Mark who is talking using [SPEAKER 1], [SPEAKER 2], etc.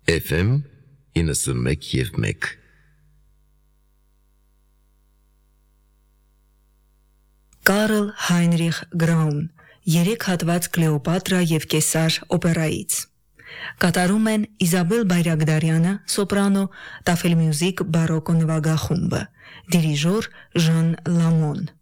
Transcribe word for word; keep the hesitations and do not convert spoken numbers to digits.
[SPEAKER 1] Էֆ էմ իննսունմեկ և մեկ
[SPEAKER 2] Կարլ Հայնրիխ Գրաուն, երեք հատված Կլեոպատրա և Կեսար օպերայից։ Կատարում են Իզաբել Բայրագդարյանը, սոպրանո, Տաֆել Մյուզիք բարոկո նվագախումբը, դիրիժոր Ժան Լամոն։